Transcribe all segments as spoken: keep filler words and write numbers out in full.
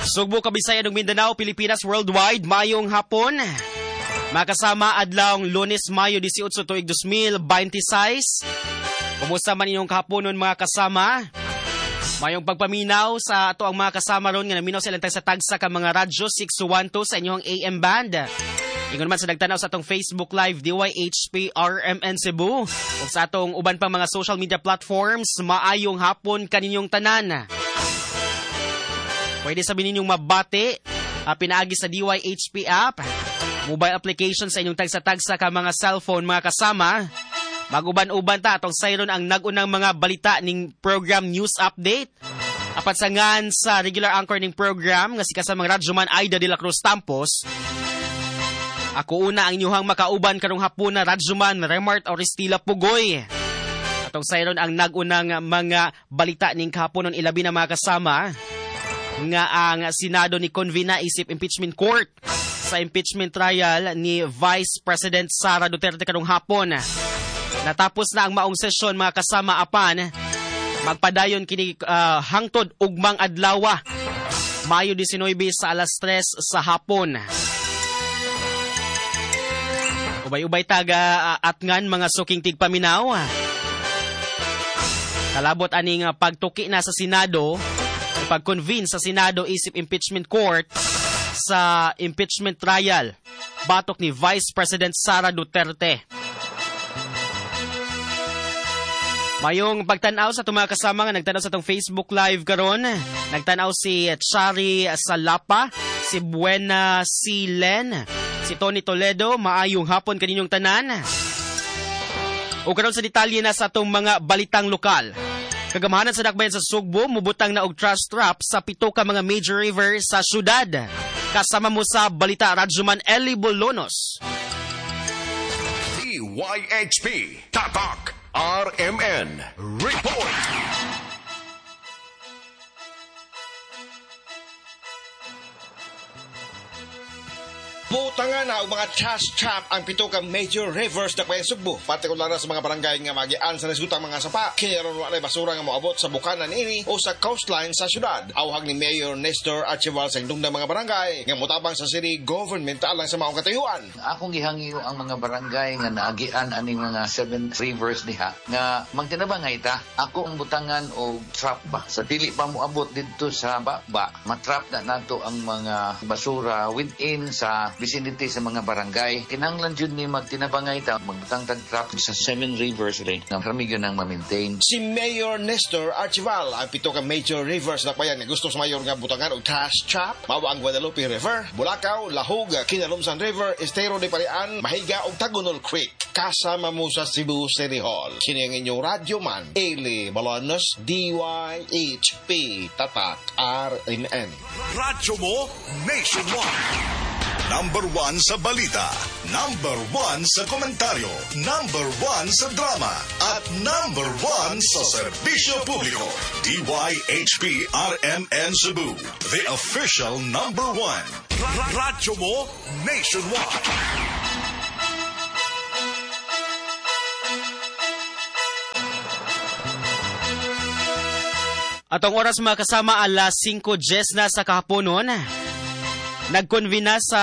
Sugbo, Kabisayan ug Mindanao, Pilipinas, worldwide, mayong hapon. Makasama adlawng Lunes, Mayo eighteen tuig twenty twenty-six. Kumusta man inyong kahaponon mga kasama? Mayong pagpaminaw sa ato ang mga kasama ron nga naminaw silang tag sa tagsa ka mga radyo six twelve sa inyong A M band. Ingon man sa nagtanaw sa atong Facebook Live D Y H P R M N Cebu o sa atong uban pang mga social media platforms, maayong hapon kaninyong tanan. Pwede sabihin ninyong mabati, uh, pinaagi sa D Y H P app, mobile application sa inyong tagsa-tagsa ka mga cellphone mga kasama. Maguban-uban ta atong sayron ang nagunang mga balita ning program news update. Apat sa ngan sa regular anchor ning program nga si kasamang Radyoman Aida de la Cruz Tampos. Ako una ang inyuhang makauban karong hapon na Radyoman Remart Oristila Pugoy. Atong sayron ang nagunang mga balita ning kahaponon ilabi na mga kasama nga ang Senado ni Convina isip impeachment court sa impeachment trial ni Vice President Sara Duterte karong hapon. Natapos na ang maong sesyon mga kasama apan magpadayon kini uh, hangtod ugmang adlaw Mayo nineteen sa alas tres sa hapon. Ubay-ubay taga uh, atngan mga suking tigpaminaw. Kalabot aning uh, pagtuki na sa Senado, pag-convene sa Senado isip impeachment court sa impeachment trial batok ni Vice President Sara Duterte. Mayong pagtanaw sa itong mga kasama nga nagtanaw sa itong Facebook Live karon. Nagtanaw si Chari Salapa, si Buena C. Len, si Tony Toledo. Maayong hapon kaninyong tanan. O karon sa detalye na sa itong mga balitang lokal. Kagamahanan sa dakbayan sa Sugbo, mubutang na og trash trap sa pito ka mga major river sa syudad. Kasama mo sa balita Radyoman Eli Bolonos. D Y H P Tatak R M N Report. Butangan na ang mga trash trap ang pito ka major rivers na kwayan Sugbo. Partikular sa mga barangay nga magian sa nasutang mga sapa. Kinaron wala basura nga moabot sa bukanan ini o sa coastline sa syudad. Awhag ni Mayor Nestor Archival sa indong mga barangay nga mutabang sa city government alang sa maong katayuan. Akong gihangiyo ang mga barangay nga naagian aning mga seven rivers diha nga magtinabang nga ita. Ako ang butangan o trap ba. Sa dili pa moabot dito sa baba, matrap na nato ang mga basura within sa vicinity sa mga barangay. Kinahanglan jud ni magtinabangay ta magbutang tag trap sa seven rivers rin nga kami gyud nang ma-maintain. Si Mayor Nestor Archival ang pito ka major rivers na payan nga gusto sa mayor nga butangan og trash trap mao ang Guadalupe River, Bulacau, Lahog, Kinalumsan River, Estero de Parian, Mahiga ug Tagunol Creek. Kasama mo sa Cebu City Hall. Kini ang inyong radyoman Eli Bolonos, D Y H P Tatak R M N. Radyo mo nationwide. Number one sa balita, number one sa komentaryo, number one sa drama, at number one sa serbisyo publiko. D Y H P R M N Cebu, the official number one. Radyo mo nationwide. Atong oras mga kasama alas cinco Jes na sa kahaponon. Nagconvene na sa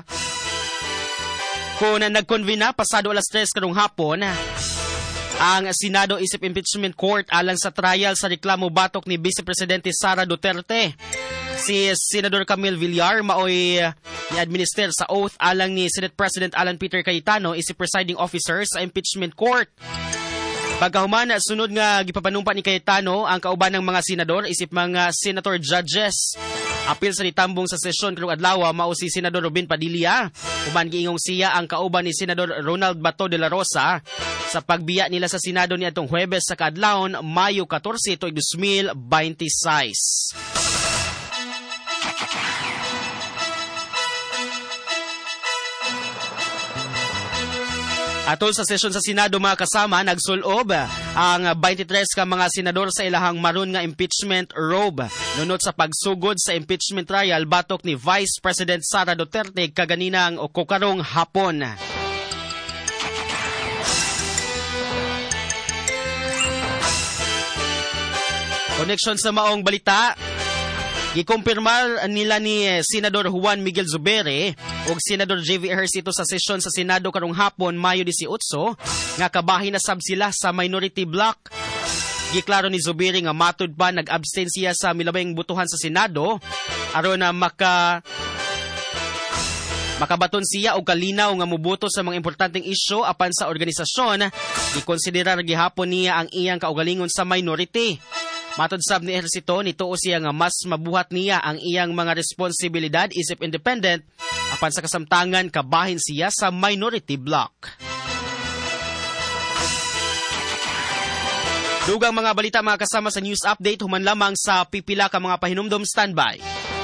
kung nagconvene na pasado alas tres karong hapon ang Senado isip impeachment court alang sa trial sa reklamo batok ni Vice Presidente Sara Duterte. Si Senador Camille Villar maoy ni-administer sa oath alang ni Senate President Alan Peter Cayetano isip presiding officer sa impeachment court. Pagkahuman, sunod nga gipapanumpa ni Cayetano ang kauban ng mga senador isip mga senator judges. Apil sa nitambong sa sesyon karong adlaw mao si Senador Robin Padilla. Human giingong siya ang kauban ni Senador Ronald Bato de la Rosa sa pagbiya nila sa Senado niadtong Huwebes sa kaadlawon Mayo fourteen tuig twenty twenty-six. Atol sa sesyon sa Senado mga kasama, nagsulob ang twenty-three ka mga senador sa ilahang maron nga impeachment robe. Nunot sa pagsugod sa impeachment trial batok ni Vice President Sara Duterte kaganinang o kukarong hapon. Connection sa maong balita. Gikumpirmar nila ni Senador Juan Miguel Zubiri ug Senador J V Ejercito sa sesyon sa Senado karong hapon Mayo eighteen nga kabahin na sab sila sa minority block. Giklaro ni Zubiri nga matud pa nag-abstain siya sa milabing butuhan sa Senado aron na maka makabaton siya og kalinaw nga muboto sa mga importanteng isyu apan sa organisasyon. Gikonsiderar gihapon niya ang iyang kaugalingon sa minority. Matod sab ni Ejercito, nituo siya nga mas mabuhat niya ang iyang mga responsibilidad isip independent apan sa kasamtangan kabahin siya sa minority block. Dugang mga balita mga kasama sa news update human lamang sa pipila ka mga pahinumdom. Standby.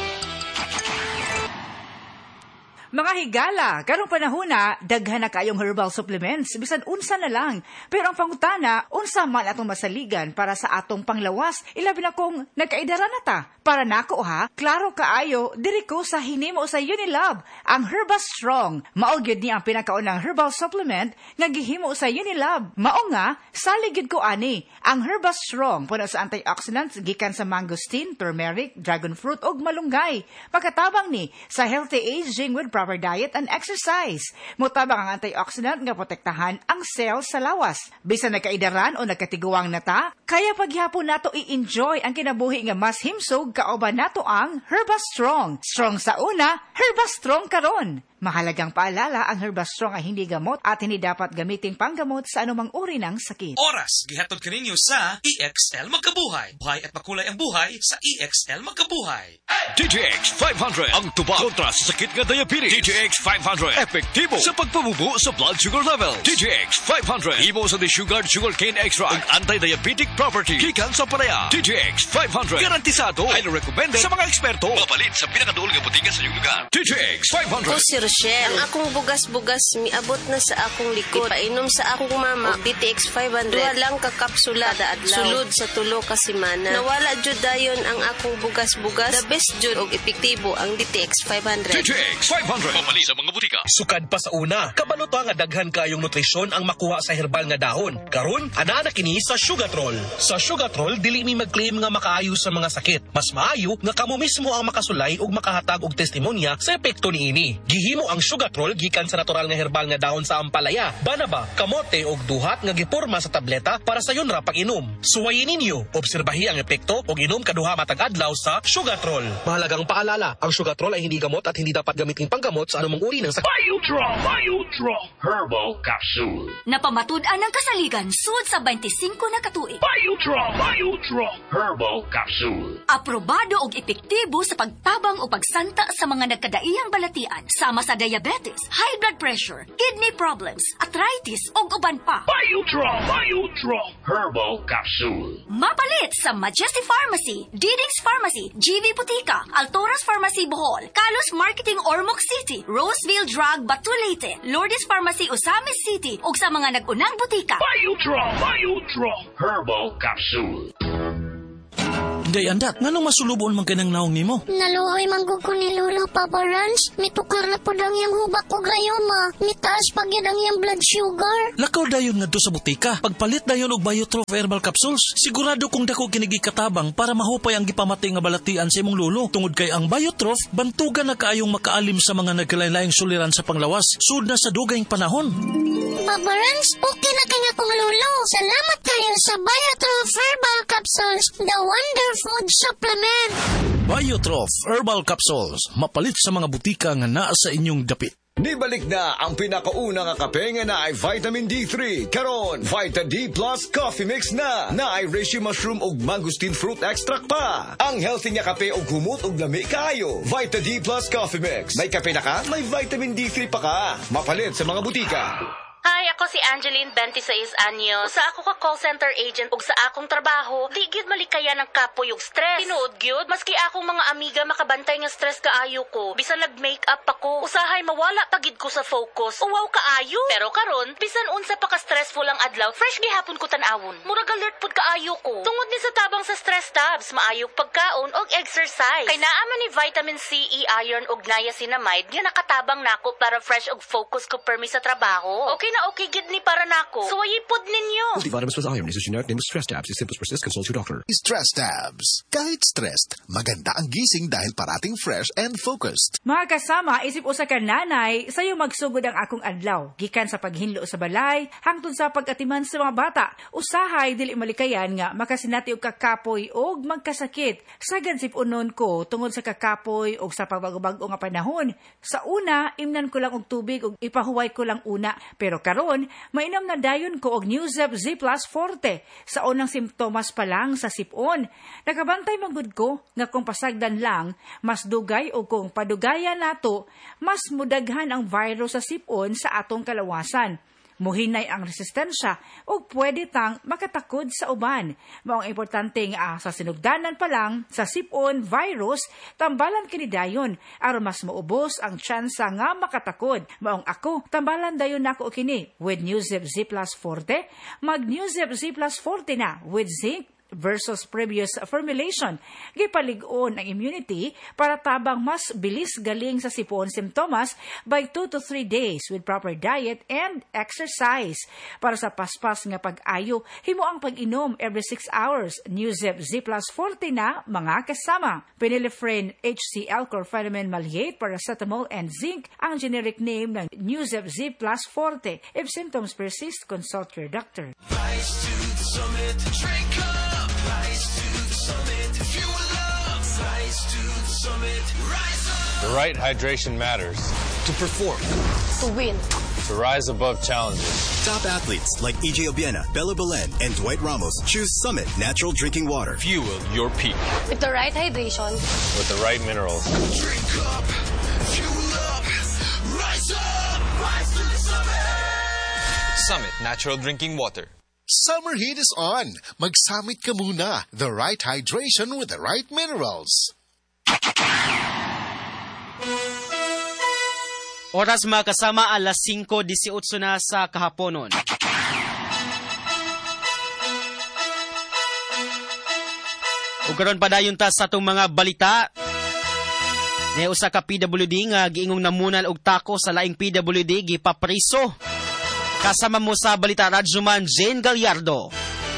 Mga higala, karong panahon na, daghan na kayong herbal supplements, bisan unsa na lang. Pero ang pangutana, unsa man atong masaligan para sa atong panglawas, ilabi na kung nagkaidara na ta. Para nako ha, klaro kaayo, diri ko sa hinimo sa Unilab, ang Herba Strong. Mao gyud ni ang pinakaunang herbal supplement nga gihimo sa Unilab. Mao nga, saligid ko ani, ang Herba Strong puno sa antioxidants gikan sa mangosteen, turmeric, dragon fruit ug malunggay. Pagkatabang ni sa healthy aging with proper diet and exercise. Mutabang ang antioxidant nga protektahan ang cells sa lawas. Bisan nagkaidaran o nagkatiguang nata, kaya paghihapon nato i-enjoy ang kinabuhi nga mas himsog kauban nato ang Herba Strong. Strong sa una, Herba Strong karon. Mahalagang paalala, ang Herba Strong ay hindi gamot at hindi dapat gamiting panggamot sa anumang uri ng sakit. Oras, gihatod kaninyo sa E X L Magkabuhay. Buhay at makulay ang buhay sa E X L Magkabuhay. D J X five hundred ang tubag kontra sa sakit nga diabetes. D J X five hundred epektibo sa pagpabubo sa blood sugar levels. D J X five hundred himo sa desugared sugarcane extract ug anti-diabetic property gikan sa palaya. D J X five hundred garantisado, highly recommended sa mga eksperto. Mapalit sa pinakaduol nga butika sa iyong lugar. D J X five hundred. O Sir Rochelle, ang akong bugas-bugas miabot na sa akong likod. Painom sa akong mama og D T X five hundred. Duha lang ka kapsula kada adlaw. Sulod sa tulo ka semana. Nawala jud dayon ang akong bugas-bugas. The best jud og epektibo ang D T X five hundred. D J X five hundred mapalit sa mga butika. Sukad pa sa una, kabalo to nga daghan kayong nutrisyon ang makuha sa herbal nga dahon. Karon, ana na kini sa Sugatrol. Sa Sugatrol, dili mi mag-claim nga makaayo sa mga sakit. Mas maayo nga kamo mismo ang makasulay ug makahatag og testimonya sa epekto niini. Gihimo ang Sugatrol gikan sa natural nga herbal nga dahon sa ampalaya, banaba, kamote ug duhat nga giporma sa tableta para sa yun ra pag-inom. Suwayin ninyo, obserbahi ang epekto ug inom kaduha matag adlaw sa Sugatrol. Mahalagang paalala, ang Sugatrol ay hindi gamot at hindi dapat gamitin panggamot sa anumang uri ng sakit. Biotrol, Biotrol Herbal Capsule. Napamatud-an ang kasaligan sud sa twenty-five na katuig. Biotrol, Biotrol Herbal Capsule. Aprobado og epektibo sa pagtabang o pagsanta sa mga nagkadaiyang balatian sama sa diabetes, high blood pressure, kidney problems, arthritis ug uban pa. Biotrol, Biotrol Herbal Capsule. Mapalit sa Majesty Pharmacy, Diding's Pharmacy, G V Butika, Altoras Pharmacy Bohol, Kalos Marketing Ormoc City, Roseville Drug Batulete, Lourdes Pharmacy Osamis City ug sa mga nag-unang butika. Biotrol, Biotrol Herbal Capsule. Day andat, nganong masulubon man kanang naong nimo? Naluoy manggug ko ni Lolo Papa Rans. Mitukar na po lang yung hubak ko gayoma. Mitaas pag yan ang yung blood sugar. Lakaw dayon nga do sa butika. Pagpalit dayon og Biotrof Herbal Capsules. Sigurado kung dako kinigi katabang para mahupay ang gipamatay nga balatian sa imong lulo. Tungod kay ang Biotrof, bantugan na kaayong makaalim sa mga nagkalain-laing suliran sa panglawas. Sud na sa dugayng panahon. Papa Rans, okay na kanya kong lulo. Salamat kayo sa Biotrof Herbal Capsules. The Wonder Food Supplement. Biotrof Herbal Capsules. Mapalit sa mga butika nga naa sa inyong dapit. Nibalik na ang pinakauna nga kape nga na ay vitamin D three. Karon, Vita D Plus Coffee Mix na. Na ay reishi mushroom ug mangosteen fruit extract pa. Ang healthy nga kape ug humot ug lami kaayo. Vita D Plus Coffee Mix. May kape na ka, may vitamin D three pa ka. Mapalit sa mga butika. Hi, ako si Angeline, twenty-six anyos. Sa ako ka call center agent ug sa akong trabaho, di gyud malikaya ng kapoy ug stress. Tinuod gyud, maski akong mga amiga makabantay nga stress kaayo ko. Bisan nag-makeup ako, usahay mawala pagid ko sa focus. Uwaw kaayo. Pero karon, bisan unsa pa ka stressful ang adlaw, fresh gihapon ko tan-awon. Murag alert pud kaayo ko. Tungod ni sa tabang sa stress tabs, maayog pagkaon ug exercise. Kay naa man ni vitamin C, E, iron ug niacinamide nga nakatabang nako para fresh ug focus ko permi sa trabaho. Okay na okay gid ni para nako. Suwayi pod ninyo. Multivitamins plus iron is a generic name of stress tabs. If symptoms persist, consult your doctor. Stress tabs. Kahit stressed, maganda ang gising dahil parating fresh and focused. Mga kasama, isip usa ka nanay, sayo magsugod ang akong adlaw. Gikan sa paghinlo sa balay, hangtod sa pag-atiman sa mga bata. Usahay, dili malikayan nga makasinati og kakapoy og magkasakit. Sagad sipunon ko tungod sa kakapoy og sa pagbago-bago nga panahon. Sa una, imnan ko lang og tubig og ipahuway ko lang una. Pero karon, mainom na dayon ko og Newzep Z Plus Forte sa unang simptomas pa lang sa sipon. Nakabantay magud ko nga kung pasagdan lang, mas dugay o kung padugayan nato, mas mudaghan ang virus sa sipon sa atong kalawasan. Muhinay ang resistensya o pwede tang makatakod sa uban. Maong importante nga sa sinugdanan pa lang sa sipon virus, tambalan kini dayon aron mas maubos ang tsansa nga makatakod. Maong ako, tambalan dayon nako kini with Newzep Z Plus Forte, mag Newzep Z Plus Forte na with zinc versus previous formulation. Gipalig-on ang immunity para tabang mas bilis galing sa sipon symptoms by two to three days with proper diet and exercise. Para sa paspas nga pag-ayo, himo ang pag-inom every six hours. Newzep Z Plus Forte na mga kasama. Phenylephrine, H C L, chlorpheniramine maleate, paracetamol, and zinc ang generic name ng Newzep Z Plus Forte. If symptoms persist, consult your doctor. Rise to the summit, drink up. Rise to the summit, fuel up. Rise to the summit, rise up. The right hydration matters. To perform. To win. To rise above challenges. Top athletes like E J Obiena, Bella Belen, and Dwight Ramos choose Summit Natural Drinking Water. Fuel your peak. With the right hydration. With the right minerals. Drink up, fuel up, rise up. Rise to the summit. Summit Natural Drinking Water. Summer heat is on. Mag-Summit ka muna. The right hydration with the right minerals. Oras mga kasama, alas singko disyotso na sa kahaponon. Ug karon pa dayon ta sa atong mga balita. Ni usa ka P W D nga giingong namunan og tako sa laing P W D gipapriso. Kasama mo sa balita Radyoman Jane Gallardo.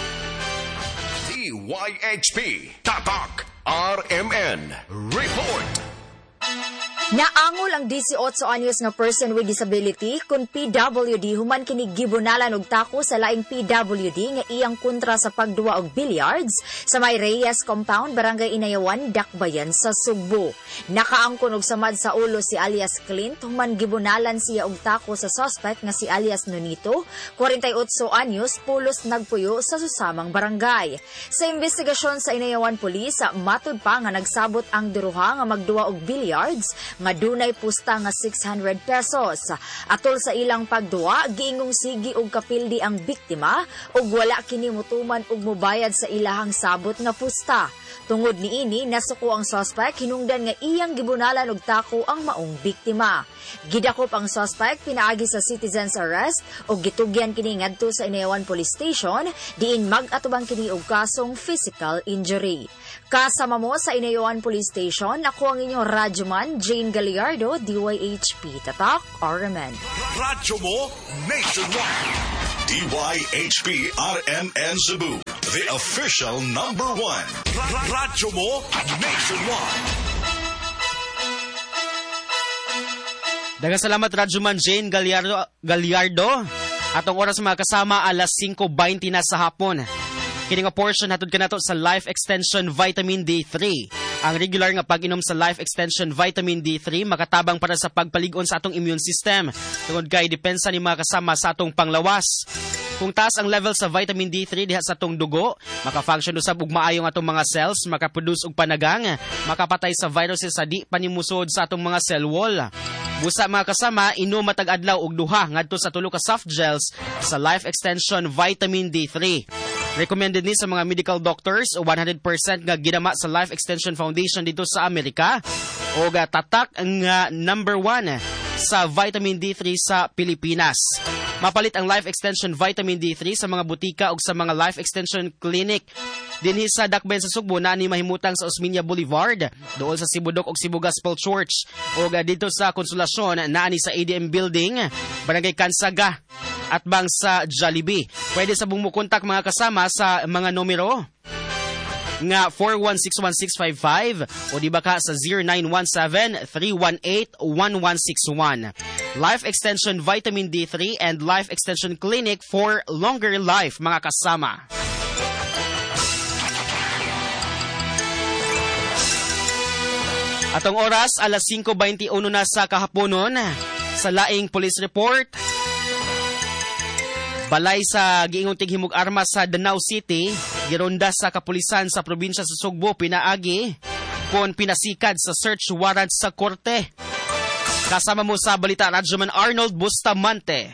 D Y H P Tatak R M N Report. Naangol ang eighteen anyos nga person with disability kun P W D human kini gibunalan og tako sa laing P W D nga iyang kontra sa pagduwa og billiards sa may Reyes Compound, Barangay Inayawan, Dakbayan sa Sugbo. Nakaangkon og samad sa ulo si alias Clint human gibunalan siya og tako sa suspect nga si alias Nonito, forty-eight anyos, pulos nagpuyo sa susamang barangay. Sa investigasyon sa Inayawan Police, matud pa nga nagsabot ang duruha nga magduwa og billiards nga dunay pusta nga six hundred pesos. Atol sa ilang pagduwa, giingong sige og kapildi ang biktima ug wala kini motuman og mobayad sa ilahang sabot nga pusta. Tungod niini, nasuko ang suspect hinungdan nga iyang gibunalan og tako ang maong biktima. Gidakop ang suspect pinaagi sa citizen's arrest ug gitugyan kini ngadto sa Inayawan Police Station diin mag-atubang kini og kasong physical injury. Kasama mo sa Inayawan Police Station, ako ang inyong radyoman Jane Gallardo, D Y H P Tatak R M N. Radyo mo nationwide. D Y H P R M N Cebu, the official number one. Radyo mo nationwide. Daghang salamat Radyoman Jane Gallardo. Gallardo. Atong oras mga kasama, alas singko twenty na sa hapon. Kini nga portion hatod kanato sa Life Extension Vitamin D three. Ang regular nga pag-inom sa Life Extension Vitamin D three makatabang para sa pagpalig-on sa atong immune system. Tungod kay depensa ni mga kasama sa atong panglawas. Kung taas ang level sa vitamin D three diha sa atong dugo, maka-function usab og maayo nga atong mga cells, maka-produce og panagang, makapatay sa viruses sa di panimusod sa atong mga cell wall. Busa mga kasama, inom matag adlaw og duha ngadto sa tulo ka soft gels sa Life Extension Vitamin D three. Recommended ni sa mga medical doctors o one hundred percent nga ginama sa Life Extension Foundation dito sa Amerika o tatak nga number one sa vitamin D three sa Pilipinas. Mapalit ang Life Extension Vitamin D three sa mga butika o sa mga Life Extension Clinic dinhi sa Dakbayan sa Sugbo na ni mahimutang sa Osmeña Boulevard, dool sa Sibudok o Cebu Gospel Church o dito sa Konsolasyon na ni sa A D M Building, Barangay Kansaga. at bang sa Jollibee. Pwede sa bumukontak mga kasama sa mga numero nga four one six one six five five o di ba ka sa zero nine one seven three one eight one one six one. Life Extension Vitamin D three and Life Extension Clinic for longer life mga kasama. Atong oras, alas five twenty-one na sa kahaponon. Sa laing police report, balay sa giingong tighimog armas sa Danau City, gironda sa kapulisan sa probinsya sa Sugbo pinaagi kon pinasikad sa search warrant sa korte. Kasama mo sa balita Radyoman Arnold Bustamante.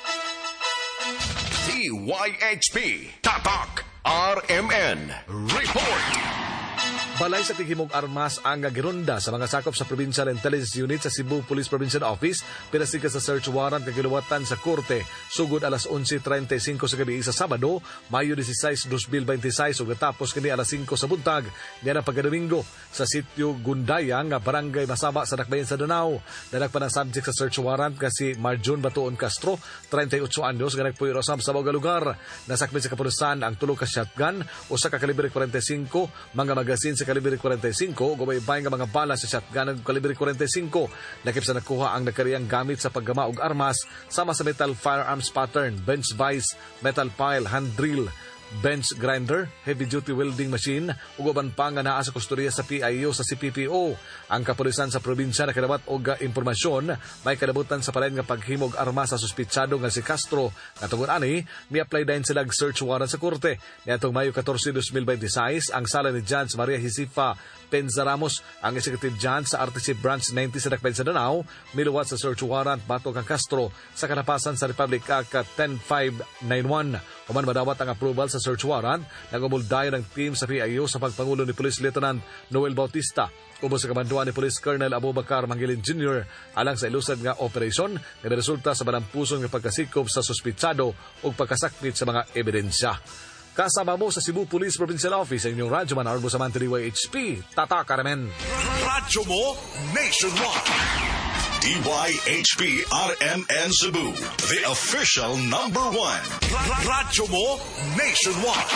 D Y H P Tatak R M N Report. Balay sa tighimog armas ang gironda sa mga sakop sa Provincial Intelligence Unit sa Cebu Police Provincial Office pinasikat sa search warrant nga giluwatan sa korte sugod alas onse treinta y cinco sa gabi sa Sabado, Mayo dieciséis, dos mil veintiséis ug natapos kini alas cinco sa buntag niya na pagkadomingo sa sitio Gundayang nga barangay Masaba sa Dakbayan sa Danau. Dalag pa ng subject sa search warrant kasi Marjon Batuon Castro, thirty-eight anyos, nga nagpuyo sa mga lugar. Nasakmit sa kapulisan ang tulo ka shotgun o sa kalibre forty-five, mga magazine sa kalibre forty-five, gumay-bay nga mga bala sa shotgun ng kalibre forty-five. Lakip sa nakuha ang nakariyang gamit sa paggama og armas sama sa metal firearms pattern, bench vise, metal pile, hand drill, bench grinder, heavy-duty welding machine, ug uban pa nga naa sa kustorya sa P I O sa C P P O. Ang kapulisan sa probinsya nakadawat og impormasyon may kadabutan sa palayan nga paghimog armas sa suspitsado nga si Castro. Katungod ani, mi-apply din sila search warrant sa korte. Niadtong Mayo fourteen, dos mil veintiséis, ang sala ni Judge Maria Josefa Penza Ramos, ang executive judge sa R T C Branch ninety sa Dakbayan sa Danau, miluwat sa search warrant batok kang Castro sa kanapasan sa Republic Act ten five ninety-one. Human madawat ang approval sa search warrant, nagumuldayan ng team sa P I O sa pagpangulo ni Police Lieutenant Noel Bautista ubos sa kamanduan ni Police Colonel Abubakar Mangilin Junior alang sa ilusad nga operasyon na resulta sa malampuson nga pagkasikop sa suspitsado o pagkasakmit sa mga ebidensya. Kasama mo sa Cebu Police Provincial Office ang inyong Radyoman Arbo Samante D Y H P Tatak R M N. Radyo mo nationwide. D Y H P R M N Cebu, the official number one. Radyo mo nationwide.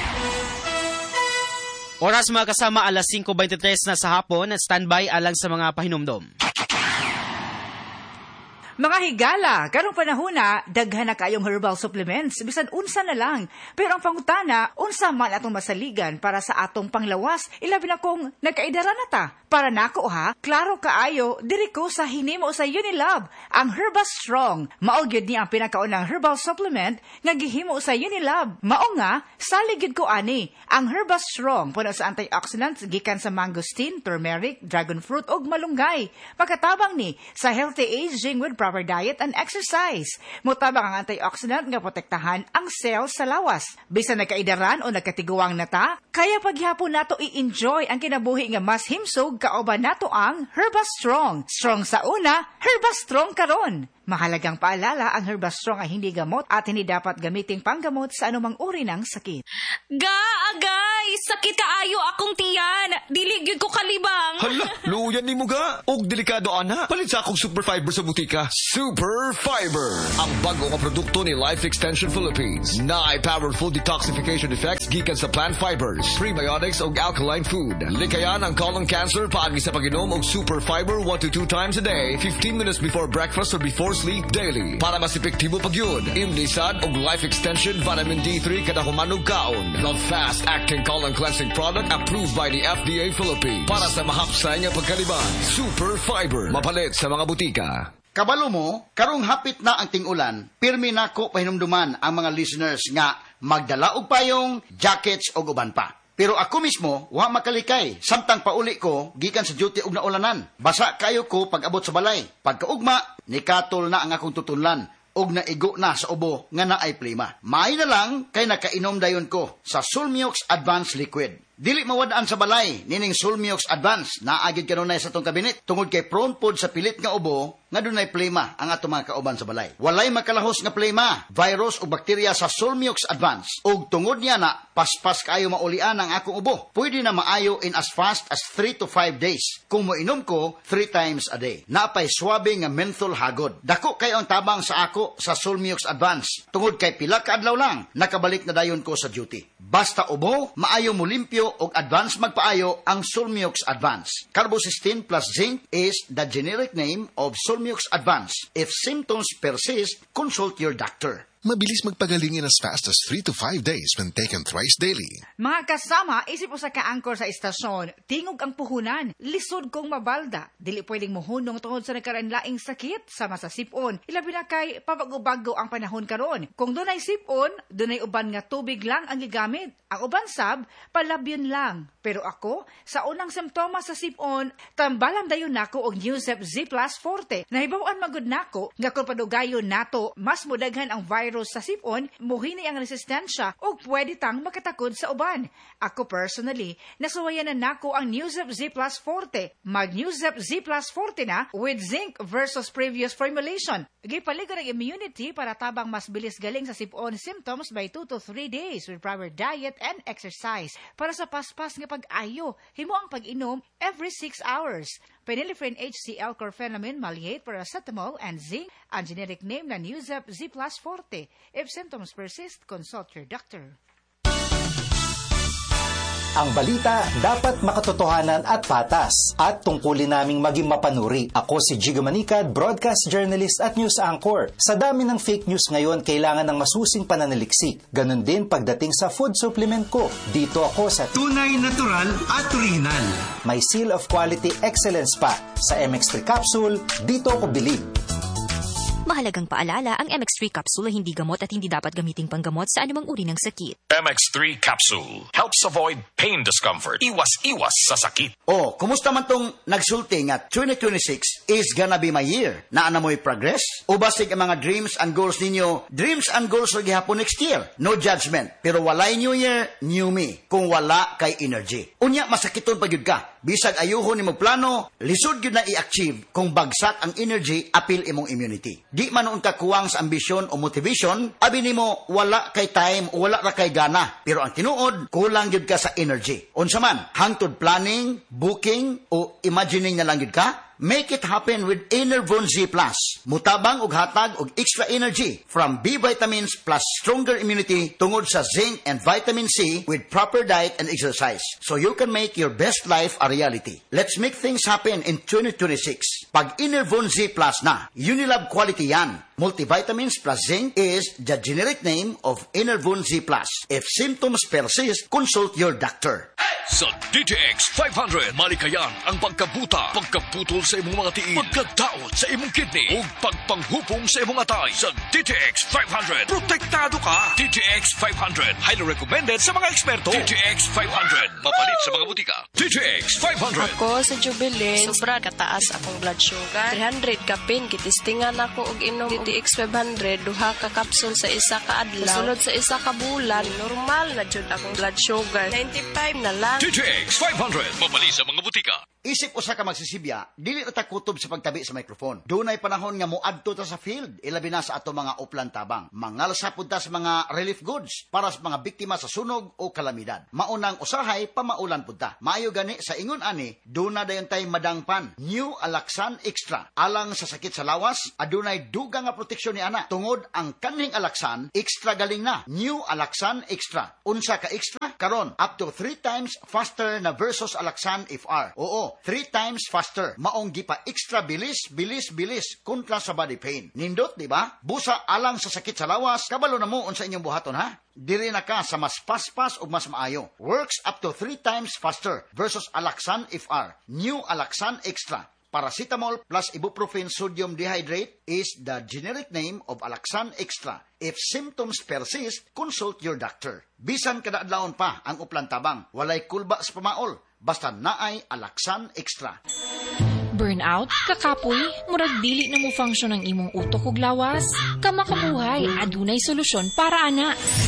Oras mga kasama, alas five twenty-three na sa hapon. Standby alang sa mga pahinumdom. Mga higala, karong panahona, daghan na kayong herbal supplements, bisan unsa na lang. Pero ang pangutana, unsa man atong masaligan para sa atong panglawas, ilabi na kung nagkaidara na ta. Para nako ha, klaro kaayo, diri ko sa hinimo sa Unilab, ang Herba Strong. Maogyod ni ang pinakaunang herbal supplement nga gihimo sa Unilab. Mao nga, saligid ko ani, ang Herba Strong puno sa antioxidants gikan sa mangosteen, turmeric, dragon fruit ug malunggay. Pagkatabang ni sa healthy aging with proper diet and exercise. Mutabang ang antioxidant nga protektahan ang cells sa lawas. Bisan nagkaidaran o nagkatiguang nata, kaya paghihapon nato i-enjoy ang kinabuhi nga mas himsog kauban nato ang Herba Strong. Strong sa una, Herba Strong karon. Mahalagang paalala, ang Herba Strong ay hindi gamot at hindi dapat gamiting panggamot sa anumang uri ng sakit. Ga, agay! Sakit kaayo akong tiyan! Diligid ko kalibang! Hala, luyan ni mo ga! Og delikado ana! Palit sa akong Super Fiber sa butika. Super Fiber! Ang bago nga produkto ni Life Extension Philippines. Na ay powerful detoxification effects gikan sa plant fibers, prebiotics og alkaline food. Likayan ang colon cancer paagi sa pag-inom og Super Fiber one to two times a day, fifteen minutes before breakfast or before sleep daily. Para mas epektibo pag yun, imnisad og Life Extension Vitamin D three kada humanog kaon. The fast-acting colon cleansing product approved by the F D A Philippines. Para sa mahapsay nga pagkaliban, Super Fiber. Mapalit sa mga butika. Kabalo mo, karong hapit na ang ting-ulan, pirmi nako pahinumduman ang mga listeners nga magdala og payong, jackets o uban pa. Pero ako mismo, wa makalikay. Samtang pauli ko, gikan sa duty og naulanan. Basa kayo ko pag abot sa balay. Pagkaugma, nikatol na ang akong tutunlan. Og naigo na sa ubo nga naay plima. May na lang kay nakainom dayon ko sa Sulmiox Advanced Liquid. Dili mawadaan sa balay, nining Sulmiox Advance, naagid kanunay sa tong kabinet, tungod kay prone pod sa pilit nga ubo, nga dunay plema ang ato mga kauban sa balay. Walay makalahos nga plema, virus o bakterya sa Sulmiox Advance. Ug tungod niya na, paspas kaayo maulian ang akong ubo. Pwede na maayo in as fast as three to five days. Kung moinom ko, three times a day. Naapay swabe nga menthol hagod. Dako kayo ang tabang sa ako sa Sulmiox Advance. Tungod kay pila ka adlaw lang, nakabalik na dayon ko sa duty. Basta ubo, maayo mo limpyo og advance magpaayo ang Sulmiox Advance. Carbocysteine plus zinc is the generic name of Sulmiox Advance. If symptoms persist, consult your doctor. Mabilis magpagaling in as fast as three to five days when taken thrice daily. Mga kasama, isip usa ka angkor sa istasyon, tingog ang puhunan, lisod kong mabalda. Dili pwedeng muhunong tungod sa nagkaranlaing sakit sama sa sipon. Ilabi na kay pabago-bago ang panahon karon. Kung dunay sipon, dunay uban nga tubig lang ang gigamit. Ang uban sab, palabyon lang. Pero ako, sa unang simptomas sa sipon, tambalan dayon nako og Newsep Z Plus Forte. Nahibaw-an magud nako nga kung padugayon nato, mas mudaghan ang virus sa sipon, muhini ang resistensya o pwede tang makatakod sa uban. Ako personally, nasuwayan na nako ang Newsep Z Plus Forte. Mag Newsep Z Plus Forte na with zinc versus previous formulation. Gipaligod ang immunity para tabang mas bilis galing sa sipon symptoms by two to three days with proper diet and exercise. Para sa paspas nga pag-ayo, himo ang pag-inom every six hours. Phenylephrine H C L, chlorphenamine, maleate, paracetamol, and zinc. Ang generic name na Newsep Z Plus Forte. If symptoms persist, consult your doctor. Ang balita dapat makatotohanan at patas at tungkulin naming maging mapanuri. Ako si Jigo Manicad, broadcast journalist at news anchor. Sa dami ng fake news ngayon, kailangan ng masusing pananaliksik. Ganon din pagdating sa food supplement ko. Dito ako sa tunay, natural at original. May seal of quality excellence pa. Sa M X three capsule, dito ako bilib. Mahalagang paalala, ang M X three capsule ay hindi gamot at hindi dapat gamiting panggamot sa anumang uri ng sakit. M X three capsule helps avoid pain discomfort. Iwas-iwas sa sakit. Oh, kumusta man tong nagsulti nga twenty twenty-six is gonna be my year? Naana mo'y progress? O basig ang mga dreams and goals ninyo? Dreams and goals ro gihapon next year. No judgment. Pero walay new year, new me. Kung wala kay energy. Unya, masakiton pa gyud ka. Bisag ayuhon nimo plano, lisod gyud na i-achieve kung bagsak ang energy, apil imong immunity. Di man noon ka kuwang sa ambisyon o motivation, abi nimo wala kay time o wala ra kay gana. Pero ang tinuod, kulang gyud ka sa energy. Unsa man, hangtod planning, booking o imagining na lang gyud ka? Make it happen with Enervon Z Plus. Mutabang og hatag og extra energy from B vitamins plus stronger immunity tungod sa zinc and vitamin C with proper diet and exercise. So you can make your best life a reality. Let's make things happen in twenty twenty-six. Pag Enervon Z Plus na, Unilab quality yan. Multivitamins plus zinc is the generic name of Enervon Z Plus. If symptoms persist, consult your doctor. Sa D T X five hundred, malikayan ang pagkabuta, pagkaputol sa imong mga tiil, pagkadaot sa imong kidney, ug pagpanghupong sa imong atay. Sa D T X five hundred, protektado ka. D T X five hundred, highly recommended sa mga eksperto. D T X five hundred, mapalit sa mga butika. D T X five hundred. Ako sa Jubilin, sobra kataas akong blood sugar. three hundred kapin, kitistingan ako og inom D T X five hundred, duha ka kapsul sa isa ka adlaw. Sulod sa isa ka bulan, normal na jud akong blood sugar. ninety-five na lang. D T X five hundred, mapalit sa mga butika. Isip usa ka magsisibya, dili ta kutob sa pagtabi sa microphone. Dunay panahon nga moadto ta sa field, ilabi na sa ato mga uplan tabang. Mangalsa pud ta sa mga relief goods para sa mga biktima sa sunog o kalamidad. Maunang usahay pamaulan pud ta. Maayo gani sa ingon ani, duna dayon tay madangpan. New Alaxan Extra. Alang sa sakit sa lawas, adunay dugang nga proteksyon ni ana. Tungod ang kaning Alaxan, extra galing na. New Alaxan Extra. Unsa ka extra? Karon up to three times faster na versus Alaxan F R. Oo, three times faster. Maong gipa extra bilis, bilis, bilis kontra sa body pain. Nindot, di ba? Busa alang sa sakit sa lawas, kabalo na mo unsa inyong buhaton, ha? Diri na ka sa mas paspas o mas maayo. Works up to three times faster versus Alaxan F R. New Alaxan Extra. Paracetamol plus ibuprofen sodium dehydrate is the generic name of Alaxan Extra. If symptoms persist, consult your doctor. Bisan kada adlawon pa ang uplan tabang, walay kulba sa pamaol, basta naay Alaxan Extra. Burnout, kakapoy, murag dili na mo function ang imong utok ug lawas. Kamakabuhay, adunay solusyon para ana.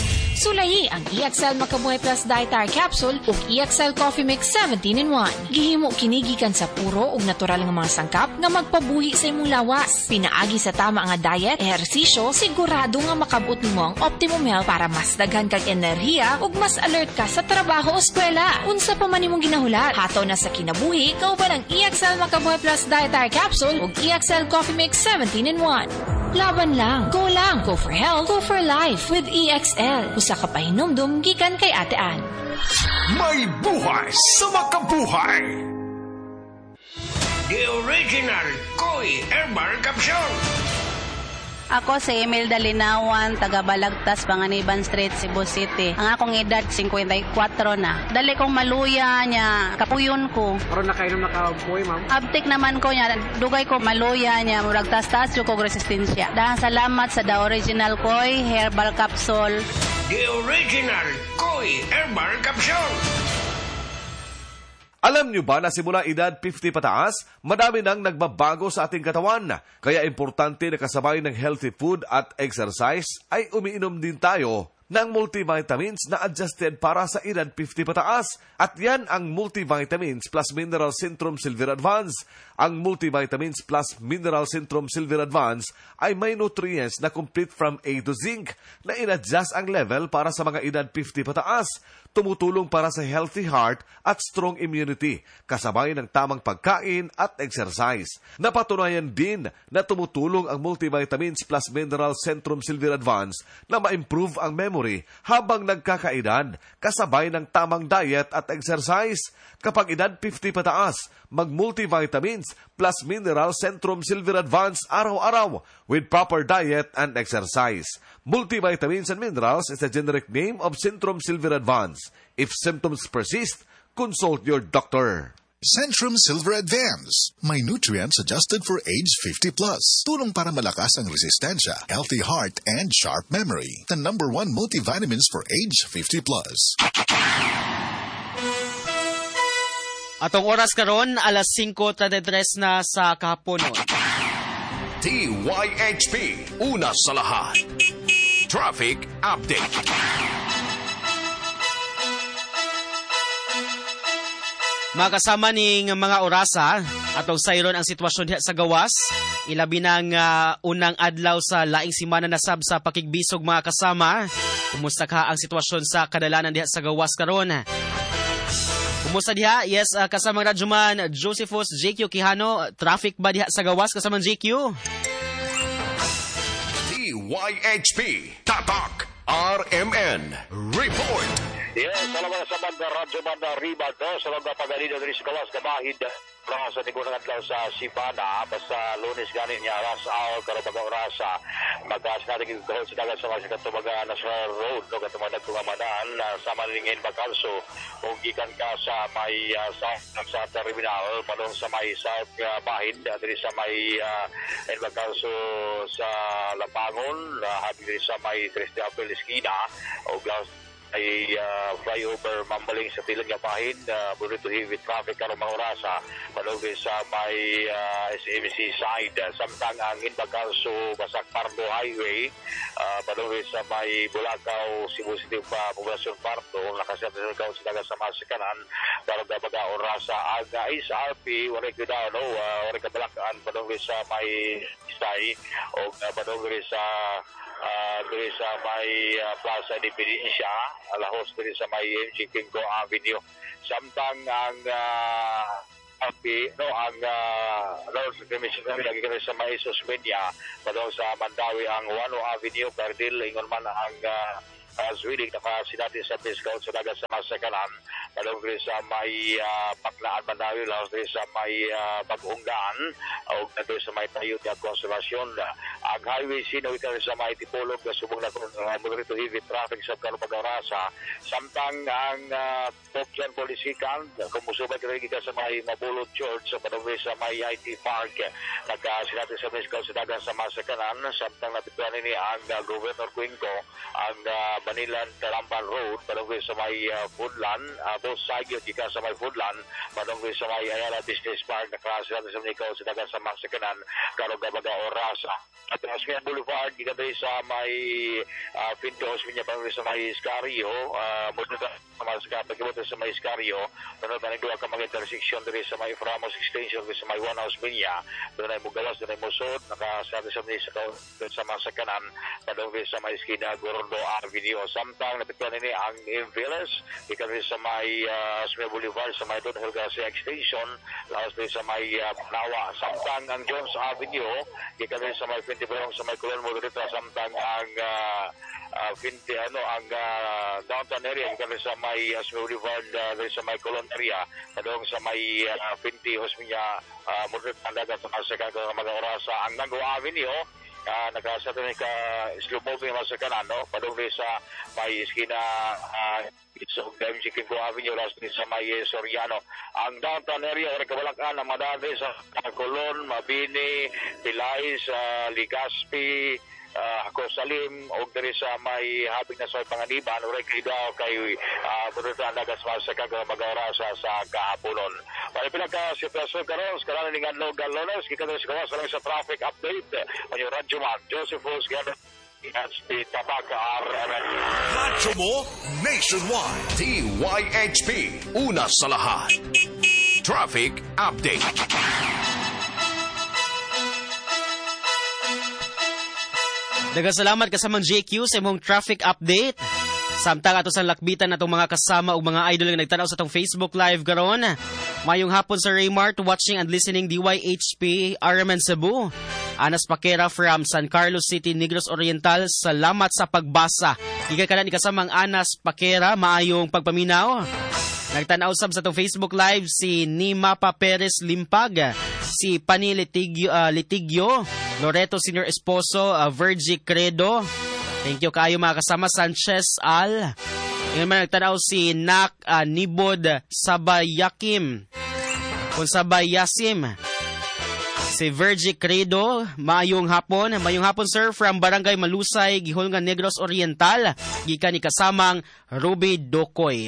Sulayi ang E X L Makabuhay Plus Dietary Capsule ug E X L Coffee Mix seventeen in one. Gihimo kinigikan sa puro ug natural nga mga sangkap nga magpabuhi sa imong lawas. Pinaagi sa tama nga diet, ehersisyo, sigurado nga makabot nimo ang optimum health para mas daghan kag enerhiya ug mas alert ka sa trabaho o eskwela. Unsa pa man imong ginahulat, hataw na sa kinabuhi, kauban ang E X L Makabuhay Plus Dietary Capsule ug E X L Coffee Mix seventeen in one. Laban lang, go lang, go for health, go for life with E X L. Usa ka pahinumdum gikan kay Ate Ann. May buhay sa makabuhay. The original Koi Herbal Capsule. Ako si Imelda Linawan, taga Balagtas, Panganiban Street, Cebu City. Ang akong edad, fifty-four na. Dali kong maluya niya, kapuyon ko. Karon na kayo na nakapuy, ma'am? Abtik naman ko niya, dugay ko maluya niya, murag tas-tas yung kong resistensya. Dahil salamat sa The Original Koi Herbal Capsule. The Original Koi Herbal Capsule. Alam niyo ba na simula edad fifty pataas, madami nang nagbabago sa ating katawan. Kaya importante na kasabay ng healthy food at exercise ay umiinom din tayo ng multivitamins na adjusted para sa edad fifty pataas. At yan ang Multivitamins Plus Mineral Centrum Silver Advance. Ang Multivitamins Plus Mineral Centrum Silver Advance ay may nutrients na complete from A to zinc na in-adjust ang level para sa mga edad fifty pataas. Tumutulong para sa healthy heart at strong immunity, kasabay ng tamang pagkain at exercise. Napatunayan din na tumutulong ang Multivitamins Plus Mineral Centrum Silver Advance na ma-improve ang memory habang nagkakaedad, kasabay ng tamang diet at exercise. Kapag edad fifty pataas, mag-Multivitamins Plus Mineral Centrum Silver Advance araw-araw with proper diet and exercise. Multivitamins and Minerals is a generic name of Centrum Silver Advance. If symptoms persist, consult your doctor. Centrum Silver Advance. May nutrients adjusted for age fifty plus. Tulong para malakas ang resistensya, healthy heart, and sharp memory. The number one multivitamins for age fifty plus. Atong oras karon alas five thirty-three na sa kahaponon. T Y H P, una sa lahat. Traffic Update. Mga kasama ning mga orasa, atong sayron ang sitwasyon diha sa gawas. Ilabi ng uh, unang adlaw sa laing simana na sab sa pakigbisog mga kasama. Kumusta ka ang sitwasyon sa kadalanan diha sa gawas karon? Kumusta diha? Yes, uh, kasamang radyoman Josephus J Q Quijano. Traffic ba diha sa gawas kasamang J Q? T Y H P, Tatak, R M N, Report. Yes, salamat sa banda, radyo banda, ribad, no? Sa mga pagalino diri sa gawas, kabahid, sa tigunang adlaw sa Sibana, basta lunes ganin niya, ras hour, karabagang orasa, mag-aas natin yung dahil sa dagat sa mga katumaga National Road, no? Katumaga nagtumamadaan, sama rin ngayon Bacalso, kung gikan ka sa may uh, sa, sa terminal, padong sa may South uh, Bahid, diri sa may uh, Bacalso sa Lapangon, uh, habi diri sa may Tres de April Esquina, o Glaus ay uh, flyover mambaling sa Tilang Yapahid, uh, burrito heavy traffic karong mga orasa, palugay sa may uh, S M C side, samtang ang Inbacalso Basak Pardo Highway, uh, palugay sa may Bulacau, Cebu City pa, Poblacion Pardo, nakasyatin ka sa dagat sa Masikanan, karong baga orasa, aga is R P, waray kudano, uh, waray kabalakaan, palugay sa may Istay, o uh, palugay sa Uh, diri sa may uh, Plaza Independencia, alahos diri sa may M G Kingo Avenue. Samtang ang uh, Api, no, ang uh, Lord Commission kami lagi kami sa may Susmedia, padong sa Mandawi ang Wano Avenue, Perdil, ingon man ang uh, as willing na kasinati sa discount sa dagat sa Masakalan, padong diri sa may uh, Paklaan Mandawi, lahos diri sa may uh, Pag-unggaan, o diri sa may Tayo at Konservasyon. Ang highway sino ito sa may Tipolog, subong na kung uh, moderate heavy traffic sa Karupag-Arasa. Samtang ang uh, Tokyan Polisikan, kung musubay ka sa may Mabulot Church, sa padong diri sa may I T Park, nagkasinati sa discount sa dagat sa Masakalan. Samtang napituan ini ang uh, Governor Quinco, ang uh, Banilan Talamban Road, padunggoy sa may uh, Foodland, uh, both side yun, ika sa may Foodland, padunggoy sa may Ayala Business Park, na klase natin sa Manikaw, sa dagan sa Maksikanan, Karogabaga Orasa. At ang Osmian Boulevard, ika tayo sa may uh, Pinto Osmian, padunggoy sa may Iscario, uh, muna sa mga pagkibutan sa may Iscario, doon na nagduwa ka mga intersection dito sa may Framos Extension, sa may One House Minya, doon ay Mugalas, doon ay Musod, nakasada sa mga sa Maksikanan, padunggoy sa may Esquina, Gordo Avenue. Samtang napituan ini ang Inviles, ika rin sa may uh, Osmian Boulevard, sa may Don Helgasia Extension, laos rin sa may uh, Panawa. Samtang ang Jones Avenue, ika rin sa may Pintibarong, sa may Colon Modrita, samtang ang uh, uh, Pinti, ano, ang uh, downtown area, ika rin sa may Osmian Boulevard, uh, rin sa may Colon area, kadong sa may uh, Pinti, Osmian, uh, Modrita, ang dagat, sa mga oras, ang Nango Avenue, Uh, nagkasata ka slow moving sa kanan, no? Padunggoy sa may Esquina, uh, so M G Kinko Avenue, last sa may Soriano. Ang downtown area, o kabalakan ang madami sa Colon, Mabini, Pilais, uh, Ligaspi, uh, Hakosalim, o dari sa may habig na sa Panganiban, o kay daw kay uh, Budutan Dagas Masaka, mag-orasa sa Kahaponon. Para pinaka-sitwasyon karon sa kanan ng local lonas, kikita sa kawas lang sa traffic update. Ang Radyo Man, Josephus, gano'n at si Tabaka R M N. Radyo mo nationwide. T Y H P, una sa lahat. Traffic update. Nagasalamat kasamang J Q sa imong traffic update. Samtang ato sa lakbitan natong mga kasama ug mga idol nga nagtanaw sa tong Facebook Live karon. Mayong hapon sa Raymart, watching and listening D Y H P R M N Cebu. Anas Paquera from San Carlos City, Negros Oriental. Salamat sa pagbasa. Ika ka na ni kasamang Anas Paquera, maayong pagpaminaw. Nagtanaw sab sa tong Facebook Live si Nimapa Perez Limpag, si Pani Litigyo, uh, Litigyo Loreto Senior Esposo, uh, Virgie Credo. Thank you kayo mga kasama. Sanchez Al. Ngayon man nagtanaw si Nak uh, Nibod Sabayakim. Kung Sabayasim. Si Virgie Credo. Mayong hapon. Mayong hapon sir from Barangay Malusay, Gihulngan, Negros Oriental. Gikan ni kasamang Ruby Dokoy.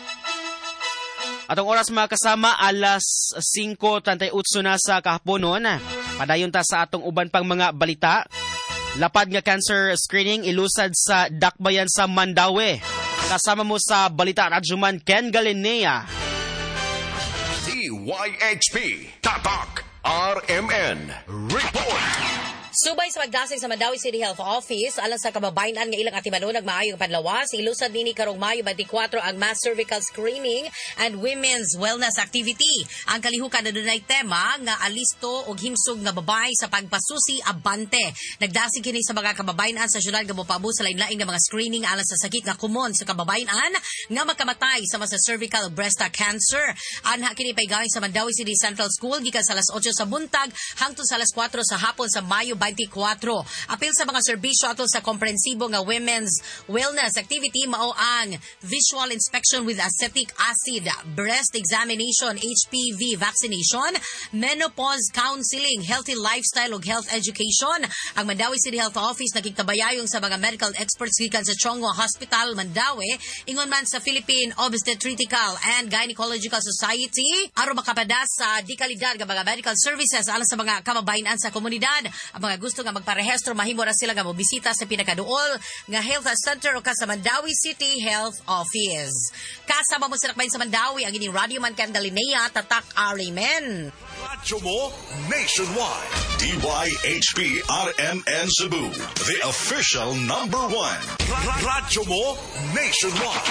Atong oras mga kasama, alas singko trentayotso na sa kahaponon. Padayon ta sa atong uban pang mga balita. Lapad nga cancer screening ilusad sa Dakbayan sa Mandaue. Kasama mo sa balita Radyoman Ken Galinea. D Y H P, Tatak R M N Report. Subay sa magdasig sa Mandaue City Health Office, alang sa kababayan-an nga ilang atimanon nagmaayong panlawas, ilusad nini karong Mayo twenty-four ang mass cervical screening and women's wellness activity. Ang kalihukan na dunay tema nga alisto og himsog nga babay sa pagpasusi abante. Nagdasig kini sa mga kababayan-an sa syudad nga mopaabot sa lain-laing nga mga screening alang sa sakit nga kumon sa kababayan-an nga makamatay sama sa cervical breast cancer. Anha kini pay galing sa Mandaue City Central School gikan sa alas otso sa buntag hangtod sa alas kuwatro sa hapon sa Mayo twenty-four. Apil sa mga serbisyo atol sa komprehensibo nga women's wellness activity mao ang visual inspection with acetic acid, breast examination, H P V vaccination, menopause counseling, healthy lifestyle ug health education. Ang Mandaue City Health Office nakiktabayayong sa mga medical experts gikan sa Chongwa Hospital, Mandaue, ingon man sa Philippine Obstetrical and Gynecological Society aron makapadas sa dikalidad nga mga medical services alang sa mga kababayan sa komunidad. Ang mga gusto nga magparehistro, mahimo ra sila nga mobisita sa pinakaduol nga health center o ka sa Mandaue City Health Office. Kasama mo sa nakbayin sa Mandaue ang ining Radio Man Candalinea, Tatak R M N. Radyo mo nationwide. D Y H P R M N Cebu, the official number one. Radyo mo nationwide.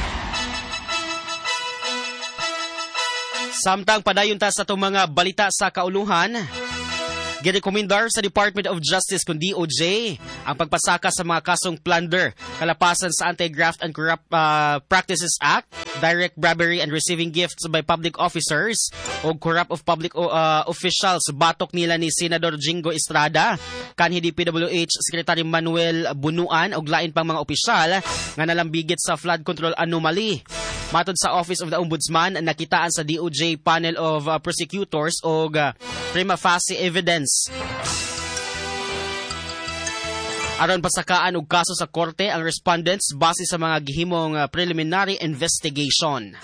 Samtang padayon ta sa itong mga balita sa kauluhan, girekomendar sa Department of Justice kung D O J ang pagpasaka sa mga kasong plunder, kalapasan sa Anti-Graft and Corrupt uh, Practices Act, direct bribery and receiving gifts by public officers o corrupt of public uh, officials. Batok nila ni Senador Jingo Estrada, kanhi D P W H Secretary Manuel Bunuan o lain pang mga opisyal nga nalambigit sa flood control anomaly. Matod sa Office of the Ombudsman, nakitaan sa D O J panel of uh, prosecutors o uh, prima facie evidence. Aron pasakaan og kaso sa korte ang respondents base sa mga gihimong uh, preliminary investigation.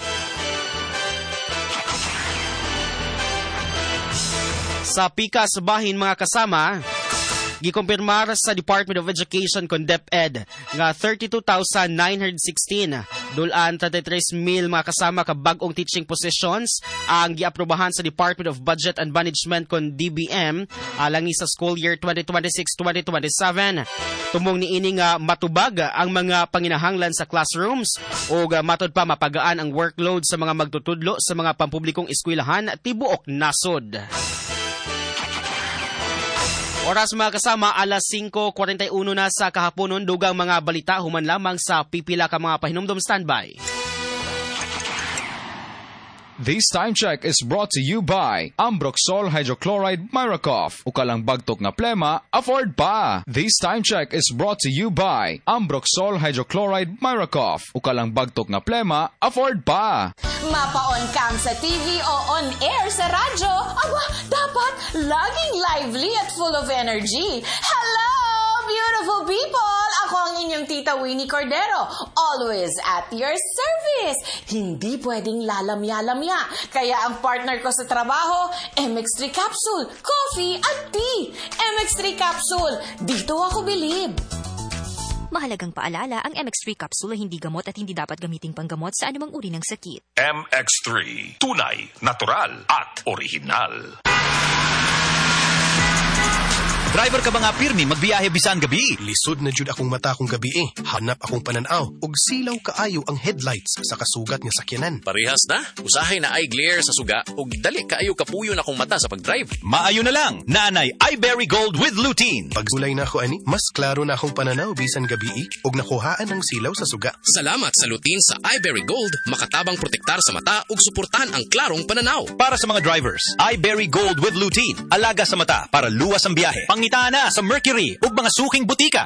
Sa pikas bahin mga kasama, gikumpirmar sa Department of Education kon DepEd nga thirty-two thousand nine hundred sixteen dulan thirty-three mil mga kasama ka bag-ong teaching positions ang giaprobahan sa Department of Budget and Management kon D B M alangi sa school year twenty twenty-six twenty twenty-seven. Tumong niini nga matubag ang mga panginahanglan sa classrooms ug matod pa mapagaan ang workload sa mga magtutudlo sa mga pampublikong eskwelahan tibuok nasod. Oras mga kasama, alas singko forty-one na sa kahaponon, dugang mga balita human lamang sa pipila ka mga pahinumdom. Standby. This time check is brought to you by Ambroxol Hydrochloride Miracoff. Ukalang bagtok na plema, afford pa. This time check is brought to you by Ambroxol Hydrochloride Miracoff. Ukalang bagtok na plema, afford pa. Mapaon kang sa T V o on air sa radyo, aba, dapat laging lively at full of energy. Hello, beautiful people! Ako ang inyong tita Winnie Cordero, always at your service. Hindi pwedeng lalamya-lamya, kaya ang partner ko sa trabaho, M X three Capsule, coffee at tea. M X three Capsule, dito ako bilib. Mahalagang paalala, ang M X three capsule ay hindi gamot at hindi dapat gamiting panggamot sa anumang uri ng sakit. M X three, tunay, natural at original. Driver ka ba nga pirmi magbiyahe bisan gabi? Lisod na jud akong mata akong gabi eh. Hanap akong pananaw ug silaw kaayo ang headlights sa kasugat nga sakyanan. Parehas na. Usahay na eye glare sa suga ug dali kaayo kapuyo na akong mata sa pagdrive. Maayo na lang. Naanay iBerry Gold with lutein. Pagsulay na ako ani, mas klaro na akong pananaw bisan gabi eh ug nakuhaan ang silaw sa suga. Salamat sa lutein sa iBerry Gold, makatabang protektar sa mata ug suportahan ang klarong pananaw. Para sa mga drivers, iBerry Gold with lutein. Alaga sa mata para luwas ang biyahe. Pangitaan na sa Mercury ug mga suking butika.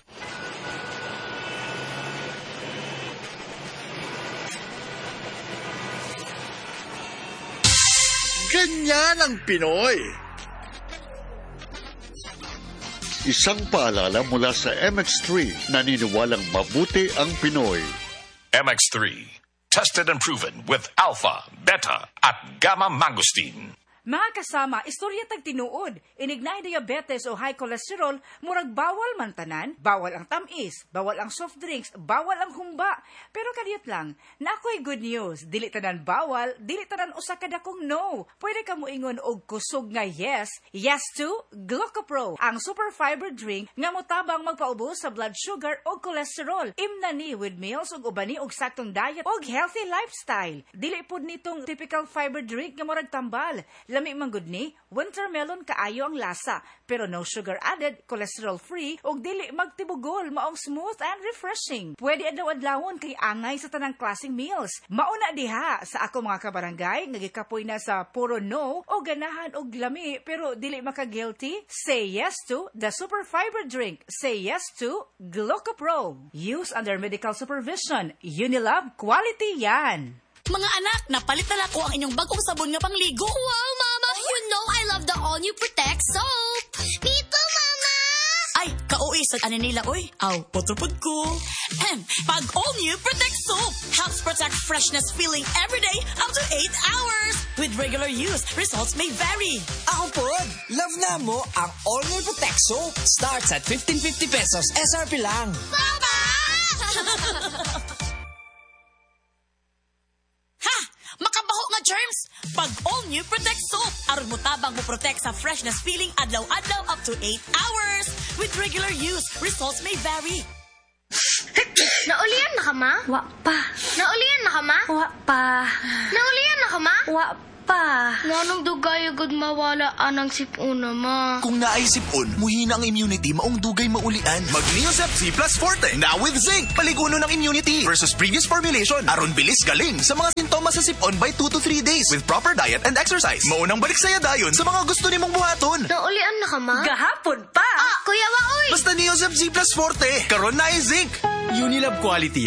Ganyan ang Pinoy. Isang paalala mula sa M X three, naniniwalang mabuti ang Pinoy. M X three, tested and proven with alpha, beta at gamma mangosteen. Mga kasama, istorya tag tinuod, inignay diabetes o high cholesterol, murag bawal man tanan, bawal ang tamis, bawal ang soft drinks, bawal ang humba. Pero kadiyot lang, na ako'y good news, dili tanan bawal, dili tanan usa kada kong no. Pwede ka mo ingon og kusog nga yes, yes to Glucopro, ang super fiber drink nga motabang magpaubos sa blood sugar o cholesterol. Imna ni with meals ug ubani og saktong diet og healthy lifestyle. Dili pud nitong typical fiber drink nga murag tambal. Lami man gud ni, winter melon kaayo ang lasa, pero no sugar added, cholesterol free, ug dili magtibugol, maong smooth and refreshing. Pwede adlaw-adlawon kay angay sa tanang klaseng meals. Mauna diha sa ako mga kabarangay, nga gikapoy na sa puro no, o ganahan og lami, pero dili maka-guilty. Say yes to the super fiber drink. Say yes to Glucopro. Use under medical supervision. Unilab quality yan. Mga anak, napalit na ko ang inyong bagong sabon nga pangligo. Wow, Mama! You know I love the all-new Protect soap! Me too, Mama! Ay, kauwi sa ano nila, oy. Aw, potropod ko. And pag all-new Protect soap helps protect freshness feeling every day up to eight hours. With regular use, results may vary. Ako pod, love na mo ang all-new Protect soap. Starts at fifteen fifty pesos S R P lang. Mama! Makabaho nga germs! Pag all-new Protect soap, aron mo tabang mo protect sa freshness feeling adlaw-adlaw up to eight hours. With regular use, results may vary. Naulian na ka, Ma? Wa pa. Naulian na ka, Ma? Wa pa. Naulian na ka, Ma? Wa pa. Nanong dugay agad mawala anang sipuna, Ma? Kung naay sipon, muhina ang immunity, maong dugay maulian. Mag-Neosep C Plus Forte, now with zinc, paliguno ng immunity versus previous formulation. Aron bilis galing sa mga sintomas sa sipon by two to three days with proper diet and exercise. Maunang balik saya dayon sa mga gusto nimong buhaton. Naulian na ka, Ma? Gahapon pa. Ah, Kuya Waoy! Basta Neosep C Plus Forte, karon na ay zinc. Unilab quality yan.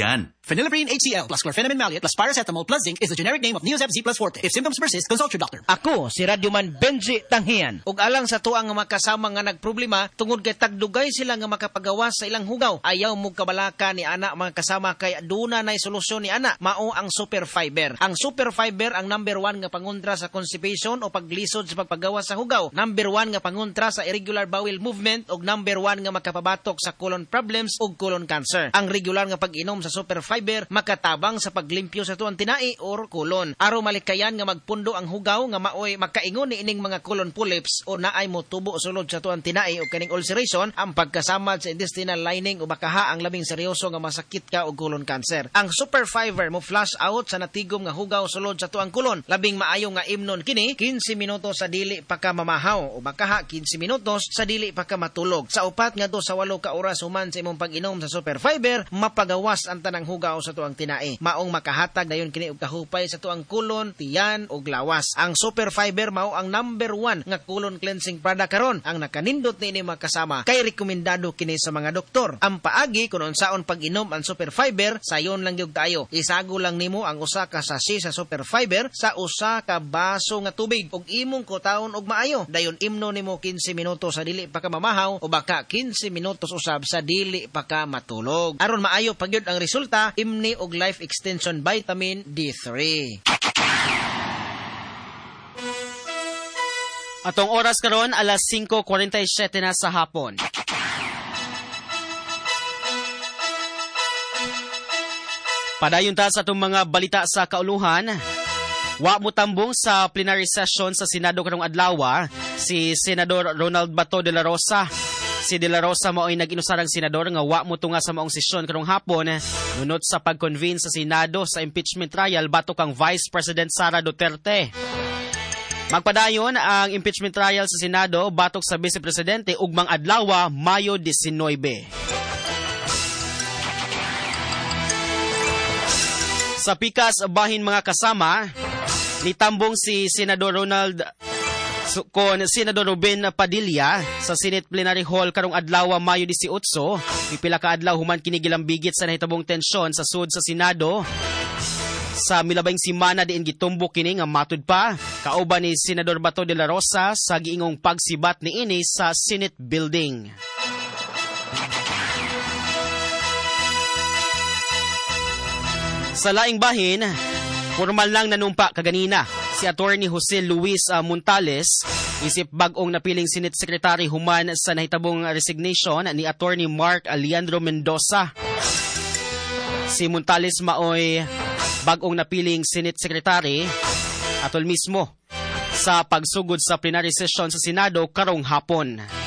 Phenylephrine H C L plus chlorpheniramine maleate plus paracetamol plus zinc is the generic name of Neozep Z plus Forte. If symptoms persist, consult your doctor. Ako, si Radyoman Benji Tanghian. Ug alang sa tuang nga makasama nga nagproblema, tungod kay tagdugay sila nga makapagawas sa ilang hugaw. Ayaw mo kabalaka ni ana mga kasama kay duna nay solusyon ni ana. Mao ang Super Fiber. Ang Super Fiber ang number one nga pangontra sa constipation o paglisod sa pagpagawas sa hugaw. Number one nga pangontra sa irregular bowel movement ug number one nga makapabatok sa colon problems ug colon cancer. Ang regular nga pag-inom sa Super Fiber makatabang sa paglimpyo sa tuang tinai or colon. Aro malikayan nga magpundo ang hugaw nga maoy makaingon ni ining mga colon polyps o naay mo tubo sulod sa tuang tinai o kaning ulceration, ang pagkasamad sa intestinal lining o bakaha ang labing seryoso nga masakit ka og colon cancer. Ang Super Fiber mo flush out sa natigom nga hugaw sulod sa tuang colon. Labing maayo nga imnon kini fifteen minutos sa dili pa ka mamahaw o bakaha fifteen minutos sa dili pa ka matulog. Sa upat nga do sa walo ka oras human sa imong pag-inom sa Super Fiber, mapagawas ang tanang hugaw sa tuang tinai. Maong makahatag dayon kini og kahupay sa tuang kulon, tiyan ug lawas. Ang Super Fiber mao ang number one nga colon cleansing product karon. Ang nakanindot ni ini makasama kay rekomendado kini sa mga doktor. Ang paagi kun unsaon pag-inom ang Super Fiber, sayon lang gyud tayo. Isago lang nimo ang usa ka sachet sa Super Fiber sa usa ka baso nga tubig ug imong kutaon og maayo. Dayon imno nimo fifteen minutos sa dili pa ka mamahaw o baka fifteen minutos usab sa dili pa ka matulog. Aron maayo pagyud ang resulta, imni og Life Extension Vitamin D three. Atong oras karon alas five forty-seven na sa hapon. Padayon ta sa atong mga balita sa kauluhan. Wa mo tambong sa plenary session sa Senado karong adlaw si Senador Ronald Bato de la Rosa. Si De La Rosa mao'y nag-inusarang senador nga wa mo tunga sa maong sesyon karong hapon nunot sa pag-convene sa Senado sa impeachment trial batok kang Vice President Sara Duterte. Magpadayon ang impeachment trial sa Senado batok sa Vice Presidente ugmang adlaw Mayo nineteen. Sa pikas bahin mga kasama, nitambong si Senador Ronald So, kon Senador Ruben Padilla sa Senate Plenary Hall karong adlaw Mayo eighteen, pipila ka adlaw human kini gilambigit sa nahitabong tensyon sa sud sa Senado. Sa milabing semana diin gitumbok kini nga matud pa kauban ni Senador Bato de la Rosa sa giingong pagsibat niini sa Senate building. Sa laing bahin, formal lang nanumpa kaganina si Attorney Jose Luis uh, Montales isip bag-ong napiling Senate Secretary human sa nahitabong resignation ni Attorney Mark Leandro Mendoza. Si Montales maoy bag-ong napiling Senate Secretary atol mismo sa pagsugod sa plenary session sa Senado karong hapon.